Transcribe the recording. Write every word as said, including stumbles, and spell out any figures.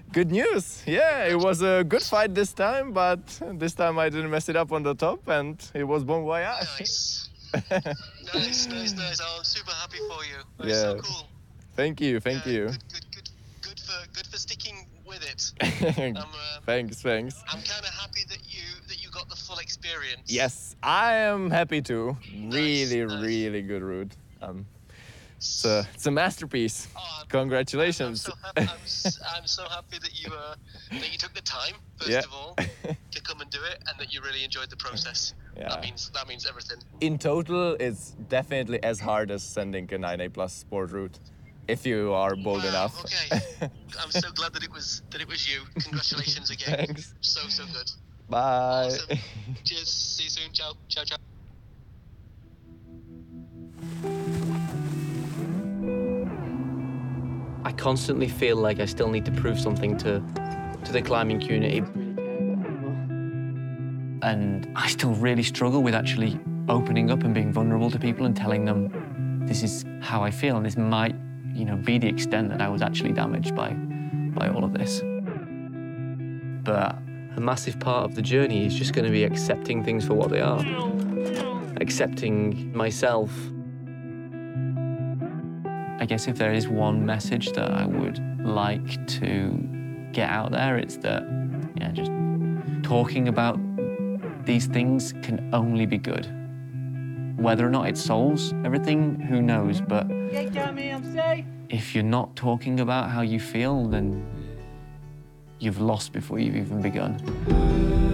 Good news. Yeah, it was a good fight this time, but this time I didn't mess it up on the top, and it was bon voyage. Nice. nice, nice, nice. Oh, I'm super happy for you. Oh, Yeah. it's so cool. Thank you, thank yeah, you. Good, good, good, good for good for sticking with it. I'm, uh, thanks, thanks. I'm kind of happy that you that you got the full experience. Yes, I am happy too. Nice, really, nice. really good route. Um, it's a it's a masterpiece. Oh, I'm, Congratulations. I'm, I'm, so happy, I'm, s- I'm so happy that you uh, that you took the time first Yeah. of all to come and do it, and that you really enjoyed the process. Yeah. That means that means everything. In total, it's definitely as hard as sending a nine A plus sport route, if you are bold wow, enough. Okay. I'm so glad that it was that it was you. Congratulations again. Thanks. So so good. Bye. Awesome. Cheers. See you soon. Ciao. Ciao. Ciao. I constantly feel like I still need to prove something to, to the climbing community. And I still really struggle with actually opening up and being vulnerable to people and telling them this is how I feel, and this might, you know, be the extent that I was actually damaged by, by all of this. But a massive part of the journey is just going to be accepting things for what they are. Accepting myself. I guess if there is one message that I would like to get out there, it's that, yeah, just talking about these things can only be good. Whether or not it solves everything, who knows, but if you're not talking about how you feel, then you've lost before you've even begun.